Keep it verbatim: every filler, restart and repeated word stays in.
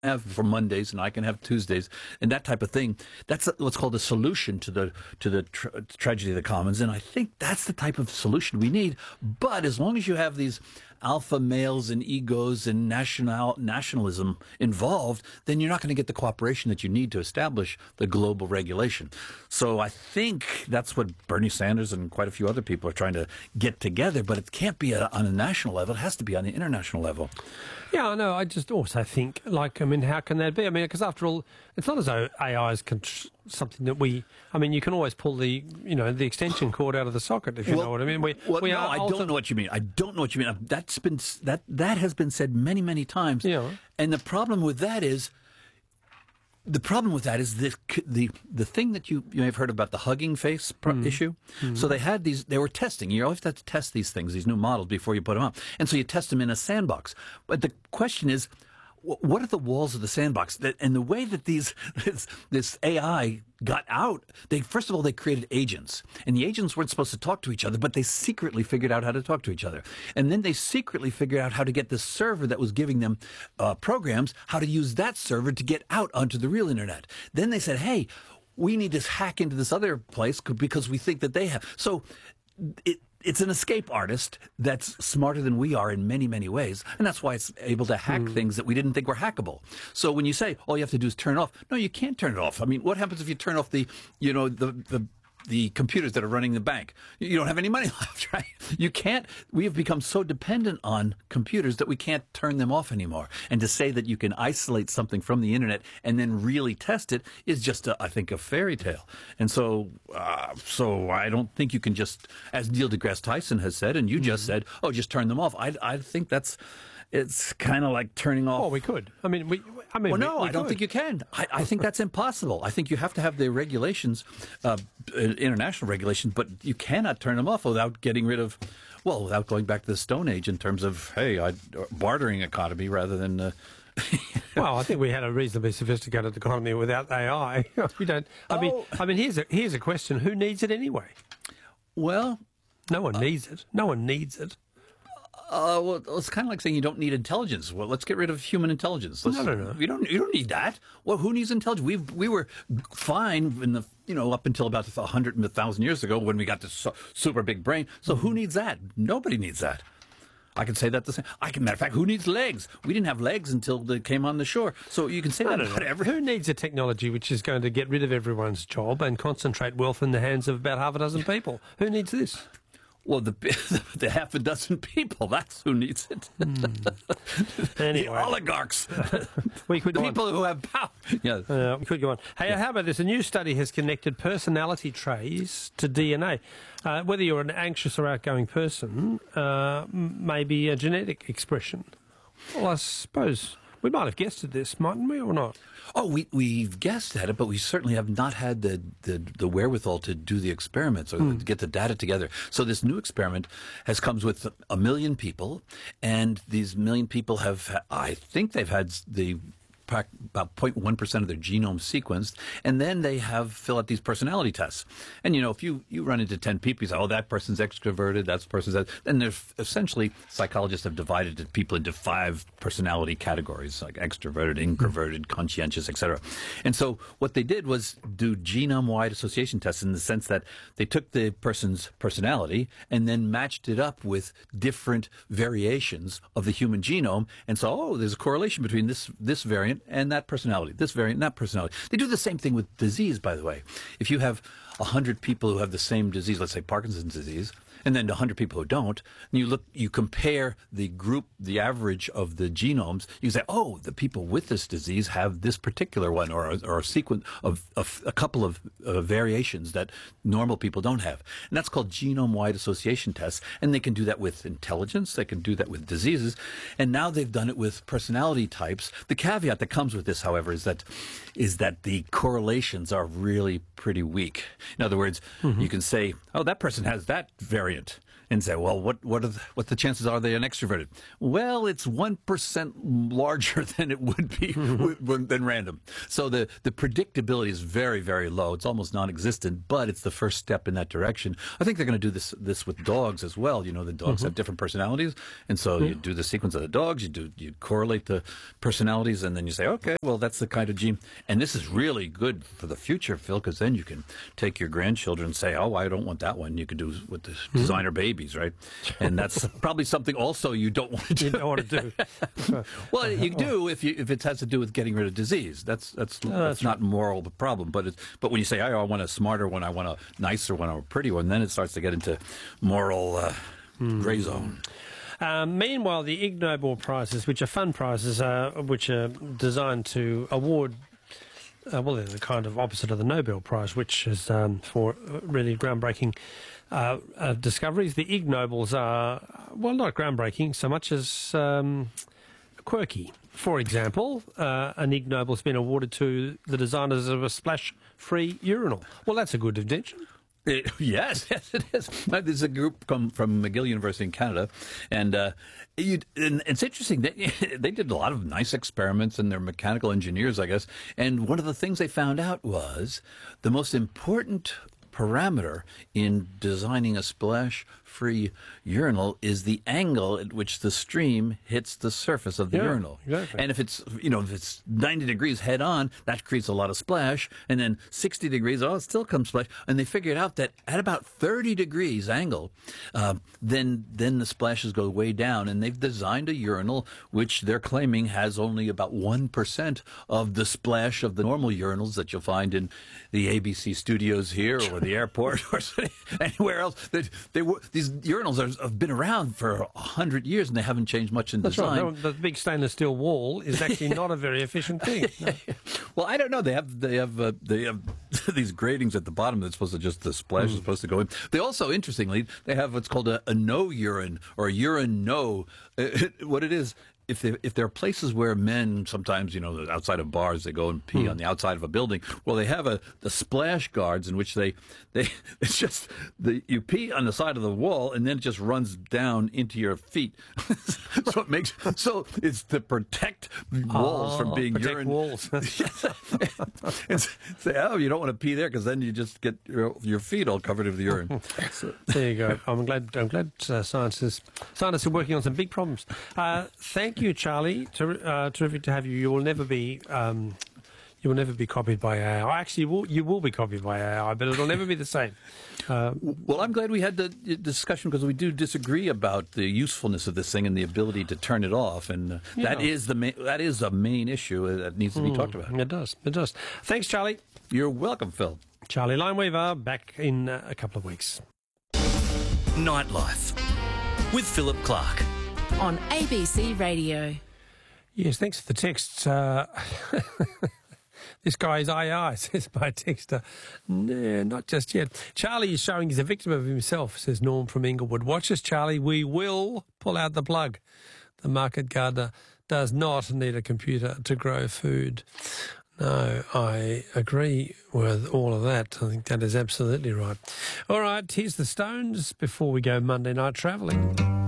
have for Mondays and I can have Tuesdays and that type of thing. That's what's called a solution to the to the tra- tragedy of the commons. And I think that's the type of solution we need. But as long as you have these alpha males and egos and national nationalism involved, then you're not going to get the cooperation that you need to establish the global regulation. So I think that's what Bernie Sanders and quite a few other people are trying to get together. But it can't be a, on a national level. It has to be on the international level. Yeah, I know. I just also think, like, I mean, how can that be? I mean, because after all, it's not as though A I is con- something that we. I mean, you can always pull the, you know, the extension cord out of the socket, if you well, know what I mean. We, well, we no, are I ulti- don't know what you mean. I don't know what you mean. That's been that that has been said many, many times. Yeah. And the problem with that is. The problem with that is this, the the thing that you, you may have heard about the Hugging Face pro- mm. issue. Mm. So they had these, they were testing. You always have to test these things, these new models, before you put them up. And so you test them in a sandbox. But the question is, what are the walls of the sandbox? And the way that these this, this A I got out, they first of all, they created agents. And the agents weren't supposed to talk to each other, but they secretly figured out how to talk to each other. And then they secretly figured out how to get the server that was giving them uh, programs, how to use that server to get out onto the real internet. Then they said, hey, we need to hack into this other place because we think that they have. So it It's an escape artist that's smarter than we are in many, many ways. And that's why it's able to hack mm. things that we didn't think were hackable. So when you say all you have to do is turn it off, no, you can't turn it off. I mean, what happens if you turn off the, you know, the, the, the computers that are running the bank? You don't have any money left, right? You can't. We have become so dependent on computers that we can't turn them off anymore. And to say that you can isolate something from the internet and then really test it is just, a, I think, a fairy tale. And so, uh, so I don't think you can just, as Neil deGrasse Tyson has said, and you mm-hmm. just said, oh, just turn them off. I, I think that's. It's kind of like turning off. Oh, we could. I mean, we. I mean, well, no, we, we I don't could. think you can. I, I think that's impossible. I think you have to have the regulations, uh, international regulations, but you cannot turn them off without getting rid of, well, without going back to the Stone Age in terms of, hey, I, bartering economy rather than. Uh, well, I think we had a reasonably sophisticated economy without A I. we don't. I oh. mean, I mean, here's a here's a question: who needs it anyway? Well, no one uh, needs it. No one needs it. Uh, well, it's kind of like saying you don't need intelligence. Well, let's get rid of human intelligence. Let's, no, no, no. You don't. You don't need that. Well, who needs intelligence? We we were fine in the you know up until about a hundred and a thousand years ago when we got this super big brain. So who needs that? Nobody needs that. I can say that the same. I can. Matter of fact, who needs legs? We didn't have legs until they came on the shore. So you can say that about everything. Who needs a technology which is going to get rid of everyone's job and concentrate wealth in the hands of about half a dozen people? Who needs this? Well, the, the half a dozen people, that's who needs it. Mm. Anyway. The oligarchs. we could the go people on. who have power. Yeah. Uh, we could go on. Hey, yeah. How about this? A new study has connected personality traits to D N A. Uh, whether you're an anxious or outgoing person uh, may be a genetic expression. Well, I suppose we might have guessed at this, mightn't we, or not? Oh, we, we've guessed at it, but we certainly have not had the, the, the wherewithal to do the experiments or mm. to get the data together. So this new experiment has comes with a million people, and these million people have, I think they've had the about zero point one percent of their genome sequenced, and then they have fill out these personality tests. And, you know, if you, you run into ten people, you say, oh, that person's extroverted, that person's that. And there's essentially, psychologists have divided people into five personality categories, like extroverted, introverted, conscientious, et cetera. And so what they did was do genome-wide association tests in the sense that they took the person's personality and then matched it up with different variations of the human genome and saw, oh, there's a correlation between this, this variant and that personality, this variant and that personality. They do the same thing with disease, by the way. If you have one hundred people who have the same disease, let's say Parkinson's disease, and then one hundred people who don't, and you look, you compare the group, the average of the genomes, you say, oh, the people with this disease have this particular one, or, or a sequence of, of a couple of uh, variations that normal people don't have. And that's called genome-wide association tests, and they can do that with intelligence, they can do that with diseases, and now they've done it with personality types. The caveat that comes with this, however, is that is that the correlations are really pretty weak. In other words, mm-hmm. you can say, oh, that person has that variant. and say, well, what what are the, what the chances are they an extroverted? Well, it's one percent larger than it would be mm-hmm. than random. So the the predictability is very very low. It's almost non-existent, but it's the first step in that direction. I think they're going to do this this with dogs as well. You know, the dogs mm-hmm. have different personalities, and so mm-hmm. you do the sequence of the dogs. You do you correlate the personalities, and then you say, okay, well, that's the kind of gene. And this is really good for the future, Phil, because then you can take your grandchildren and say, oh, I don't want that one. You could do with the mm-hmm. designer babies, right? And that's probably something also you don't want to do. You don't want to do. Well, you do if you if it has to do with getting rid of disease. That's that's oh, that's, that's not right. moral problem. But it's, but when you say, oh, I want a smarter one, I want a nicer one, or a pretty one, then it starts to get into moral uh, mm. gray zone. Um, meanwhile, the Ig Nobel prizes, which are fun prizes, uh, which are designed to award. Uh, well, they're the kind of opposite of the Nobel Prize, which is um, for really groundbreaking uh, uh, discoveries. The Ig Nobels are, well, not groundbreaking so much as um, quirky. For example, uh, an Ig Nobel's been awarded to the designers of a splash-free urinal. Well, that's a good invention. It, yes, yes, it is. There's a group come from McGill University in Canada, and, uh, you, and it's interesting. They, they did a lot of nice experiments, and they're mechanical engineers, I guess. And one of the things they found out was the most important parameter in designing a splash-free urinal is the angle at which the stream hits the surface of the yeah, urinal. Exactly. And if it's, you know, if it's ninety degrees head on, that creates a lot of splash. And then sixty degrees, oh, it still comes splash. And they figured out that at about thirty degrees angle, uh, then then the splashes go way down. And they've designed a urinal which they're claiming has only about one percent of the splash of the normal urinals that you'll find in the A B C studios here or the airport or anywhere else. They, they were, these urinals are, have been around for a hundred years and they haven't changed much in That's design. Right. The big stainless steel wall is actually not a very efficient thing. No. Well, I don't know. They have they have uh, they have these gratings at the bottom that's supposed to just the splash mm. is supposed to go in. They also, interestingly, they have what's called a, a no urine or a urine no. Uh, what it is. If there, if there are places where men sometimes, you know, outside of bars, they go and pee mm. on the outside of a building. Well, they have a the splash guards in which they, they it's just the you pee on the side of the wall and then it just runs down into your feet. So it makes so it's to protect walls oh, from being protect urine walls. and say, oh, you don't want to pee there because then you just get your, your feet all covered with urine. So. There you go. I'm glad. I'm glad uh, science is scientists are working on some big problems. Uh, thank you. Thank you, Charlie. Ter- uh, terrific to have you. You will never be, um, you will never be copied by A I. Actually, you will, you will be copied by A I, but it'll never be the same. Uh, well, I'm glad we had the discussion because we do disagree about the usefulness of this thing and the ability to turn it off, and uh, yeah. that is the main, that is a main issue that needs to be mm, talked about. It does. It does. Thanks, Charlie. You're welcome, Phil. Charlie Lineweaver back in uh, a couple of weeks. Nightlife with Philip Clark. On A B C Radio. Yes, thanks for the texts. Uh, this guy is A I, says my texter. No, not just yet. Charlie is showing he's a victim of himself, says Norm from Inglewood. Watch us, Charlie. We will pull out the plug. The market gardener does not need a computer to grow food. No, I agree with all of that. I think that is absolutely right. All right, here's the Stones before we go Monday night travelling.